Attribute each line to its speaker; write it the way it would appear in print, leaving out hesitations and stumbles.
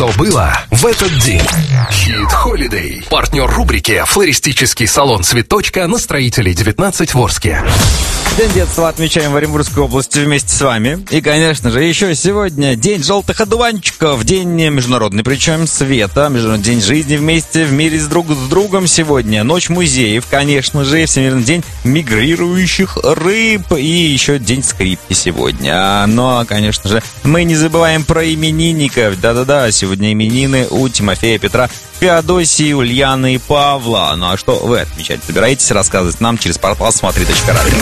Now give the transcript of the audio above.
Speaker 1: что было в этот день. Hit Holiday. Партнер рубрики «Флористический салон «Цветочка» на Строителей 19 в Орске.
Speaker 2: День детства отмечаем в Оренбургской области вместе с вами. И, конечно же, еще сегодня День желтых одуванчиков, День международный, причем света, День жизни вместе в мире друг с другом сегодня, Ночь музеев, конечно же, Всемирный день мигрирующих рыб и еще День скрипки сегодня. Но, конечно же, мы не забываем про именинников. Да-да-да, сегодня именины у Тимофея, Петра, Феодосии, Ульяны и Павла. Ну а что вы отмечать собираетесь, рассказывать нам через портал смотри.ру.